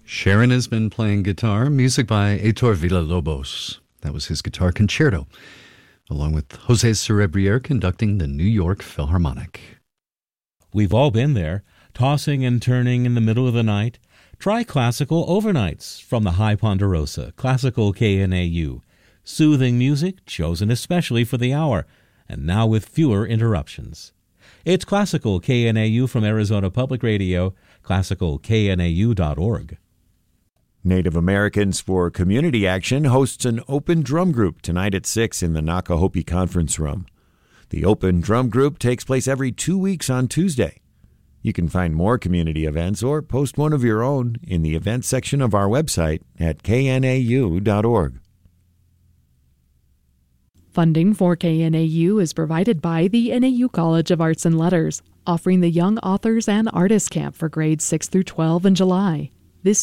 Sharon has been playing guitar, music by Heitor Villa-Lobos. That was his guitar concerto, along with Jose Cerebriere conducting the New York Philharmonic. We've all been there, tossing and turning in the middle of the night. Try Classical Overnights from the High Ponderosa, Classical KNAU. Soothing music chosen especially for the hour, and now with fewer interruptions. It's Classical KNAU from Arizona Public Radio, classicalknau.org. Native Americans for Community Action hosts an open drum group tonight at 6 in the Nakahope Conference Room. The open drum group takes place every 2 weeks on Tuesday. You can find more community events or post one of your own in the events section of our website at knau.org. Funding for KNAU is provided by the NAU College of Arts and Letters, offering the Young Authors and Artists Camp for grades 6 through 12 in July.